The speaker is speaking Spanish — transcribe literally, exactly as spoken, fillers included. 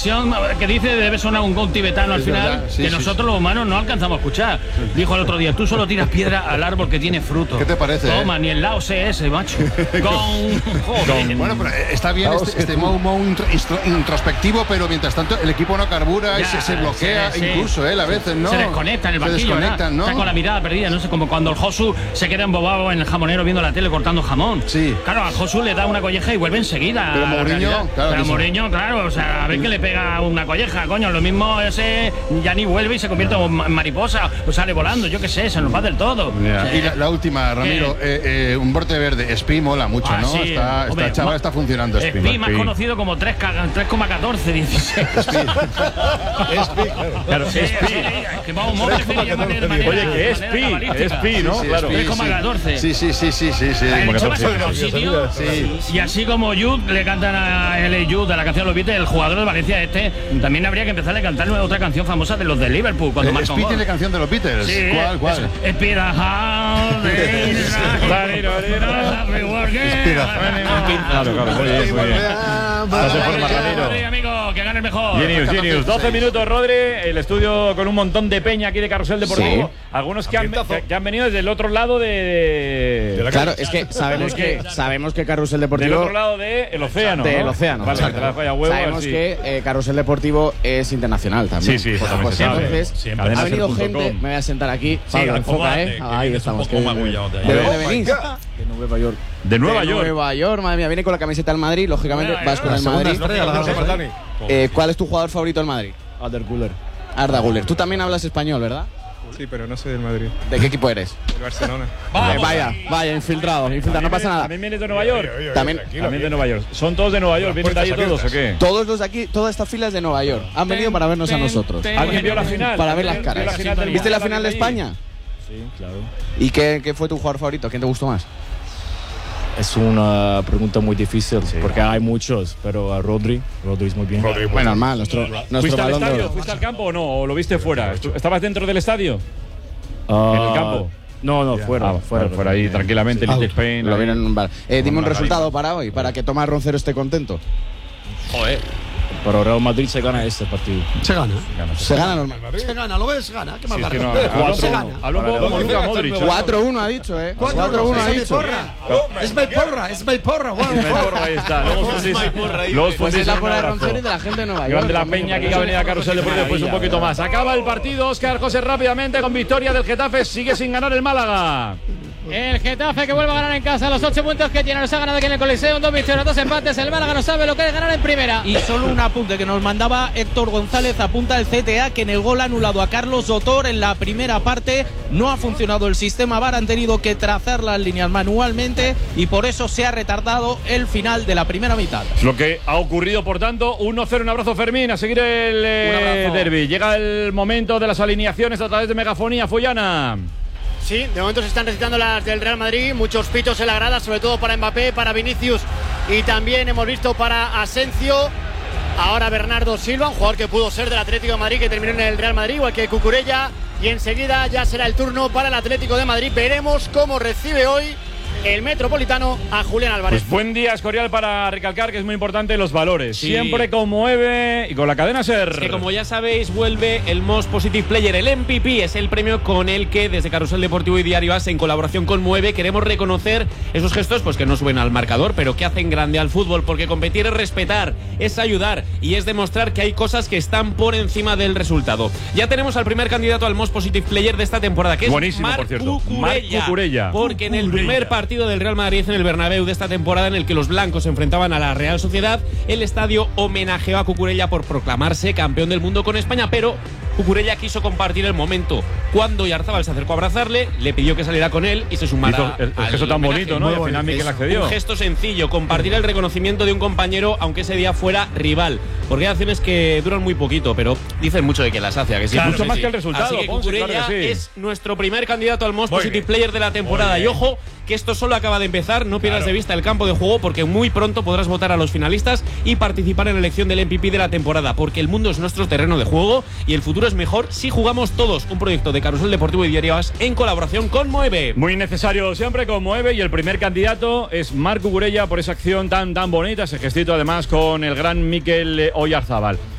reflexión que dice debe sonar un gong tibetano al final, sí, que sí, nosotros sí. los humanos no alcanzamos a escuchar. Dijo el otro día, tú solo tiras piedra al árbol que tiene fruto. ¿Qué te parece? Toma, eh? ni el Lao C S, macho. Con... Joder. Bueno, pero está bien este, este modo, modo introspectivo, pero mientras tanto el equipo no carbura ya, y se, se bloquea, sí, sí. incluso él a veces, ¿no? Se desconecta en el banquillo, ¿no? Está con la mirada perdida, no sé, como cuando el Josu se queda embobado en el jamonero viendo la tele cortando jamón. Sí. Claro, al Josu le da una colleja y vuelve enseguida. Pero Mourinho, claro. Pero Mourinho, claro, o sea, a ver que le pega una colleja, coño, lo mismo ese ya ni vuelve y se convierte en mariposa, o sale volando, yo qué sé, se nos va del todo. Yeah. Sí. Y la, la última, Ramiro, eh, eh, un brote verde, Spi mola mucho, ah, ¿no? Sí. Está, Hombre, esta chaval está funcionando. Spi, Spi más conocido como tres coma catorce dieciséis. Spi. Spi, claro. Spi. Oye, que es Spi, es Spi, ¿no? Claro. tres coma catorce. Sí, sí, sí, sí, sí, sí. Y así como Jude le cantan a L A Jude de la canción Los Beatles, el jugador de Valencia este, también habría que empezar a cantarle otra canción famosa de los de Liverpool cuando marcó. ¿Spi tiene canción de los Beatles? Sí, ¿Cuál, cuál? Espira. Claro, claro, muy bien, muy bien. Amigo, que gane el mejor. Genius, Genius. doce minutos, Rodri. El estudio con un montón de peña aquí de Carrusel Deportivo. Sí. Algunos que han, que, que han venido desde el otro lado de. de la claro, es que sabemos que sabemos que Carrusel Deportivo. Del otro lado del océano. Del ¿no? océano. Vale, claro. te la falla huevo, sabemos así. que eh, Carrusel Deportivo es internacional también. Sí, sí, pues, pues, entonces, Siempre. ha venido gente. Me voy a sentar aquí. Pablo, enfoca, ¿eh? Ahí estamos. ¿De dónde venís? De Nueva York. De Nueva York. De Nueva York, madre mía. Viene con la camiseta del Madrid, lógicamente. Vas con el Madrid. Eh, ¿Cuál es tu jugador favorito del Madrid? Arda Güler. Arda Güler. Tú también hablas español, ¿verdad? Sí, pero no soy del Madrid. ¿De qué equipo eres? Del Barcelona. Eh, vaya, vaya, infiltrado, infiltrado, no pasa nada. ¿También vienes de Nueva York? Oye, oye, También, también de Nueva York. ¿Son todos de Nueva York? ¿Vienen de allí todos o qué? Todos los de aquí, toda esta fila es de Nueva York. Han venido para vernos a nosotros. ¿Alguien vio la final? Para ver las caras. La final ¿Viste la final de España? Sí, claro. ¿Y qué, qué fue tu jugador favorito? ¿Quién te gustó más? Es una pregunta muy difícil, sí, porque hay muchos, pero a Rodri, Rodri es muy bien. Rodri, bueno, normal, nuestro, nuestro ¿Fuiste balón al estadio? de oro. ¿Fuiste al campo o no? ¿O lo viste fuera? ¿Estabas dentro del estadio? Uh, ¿En el campo? No, no, fuera. Ah, fuera, fuera ahí, tranquilamente, sí. Little Spain. Lo vieron en un bar. Eh, dime un resultado para hoy, para que Tomás Roncero esté contento. Joder. Pero Real Madrid se gana este partido. Se gana. Se gana, se gana normal. Se gana, ¿lo ves? Gana. ¿Qué más sí, da? Es que no, no, se gana. Hablo un poco como Luka Modric. cuatro uno ha dicho, ¿eh? cuatro uno ha dicho. Es mi porra, es mi porra. Es mi porra, ahí está. Luego pues es la porra de Roncero y de la gente de Nueva York. Grande la peña aquí que ha venido a Carrusel Deportivo después un poquito más. Acaba el partido, Óscar José rápidamente con victoria del Getafe. Sigue sin ganar el Málaga. El Getafe que vuelve a ganar en casa, los ocho puntos que tiene, nos ha ganado aquí en el Coliseo, dos victorias, dos empates. El Málaga no sabe lo que es ganar en primera. Y solo un apunte que nos mandaba Héctor González, apunta el C T A que en el gol ha anulado a Carlos Sotor en la primera parte. No ha funcionado el sistema V A R, han tenido que trazar las líneas manualmente y por eso se ha retardado el final de la primera mitad. Lo que ha ocurrido, por tanto, uno cero. Un abrazo, Fermín, a seguir el eh, derbi. Llega el momento de las alineaciones a través de Megafonía Follana. Sí, de momento se están recitando las del Real Madrid, muchos pitos en la grada, sobre todo para Mbappé, para Vinicius y también hemos visto para Asensio. Ahora Bernardo Silva, un jugador que pudo ser del Atlético de Madrid, que terminó en el Real Madrid, igual que Cucurella, y enseguida ya será el turno para el Atlético de Madrid. Veremos cómo recibe hoy el Metropolitano a Julián Álvarez. Pues buen día, Escorial, para recalcar que es muy importante los valores. Sí. Siempre conmueve y con la cadena SER. Es que como ya sabéis, vuelve el Most Positive Player, el M V P. Es el premio con el que desde Carrusel Deportivo y Diario As, en colaboración con Mueve, queremos reconocer esos gestos pues que no suben al marcador, pero que hacen grande al fútbol, porque competir es respetar, es ayudar y es demostrar que hay cosas que están por encima del resultado. Ya tenemos al primer candidato al Most Positive Player de esta temporada, que es buenísimo, Marc por cierto. Cucurella, Marc Cucurella. Porque en el primer partido del Real Madrid en el Bernabéu de esta temporada, en el que los blancos se enfrentaban a la Real Sociedad, el estadio homenajeó a Cucurella por proclamarse campeón del mundo con España, pero Cucurella quiso compartir el momento. Cuando Oyarzabal se acercó a abrazarle, le pidió que saliera con él y se sumara. El, el gesto tan homenaje. bonito, ¿no? Y al final Mikel accedió. Un gesto sencillo, compartir el reconocimiento de un compañero, aunque ese día fuera rival. Porque hay acciones que duran muy poquito, pero dicen mucho de que las hace. Que sí, claro, mucho sí, más sí. que el resultado. Así que Ponce, Cucurella claro que sí. es nuestro primer candidato al Most Muy Positive bien. Player de la temporada. Y ojo, que esto solo acaba de empezar, no pierdas claro. de vista el campo de juego, porque muy pronto podrás votar a los finalistas y participar en la elección del M V P de la temporada, porque el mundo es nuestro terreno de juego y el futuro es mejor si jugamos todos. Un proyecto de Carrusel Deportivo y Diario As en colaboración con Mueve. Muy necesario siempre con Mueve, y el primer candidato es Marc Cucurella por esa acción tan tan bonita, ese gestito además con el gran Mikel Oyarzabal.